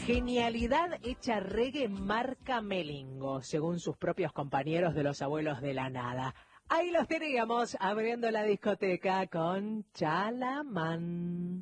Genialidad hecha reggae marca Melingo, según sus propios compañeros de los Abuelos de la Nada. Ahí los teníamos abriendo la discoteca con Chalamán.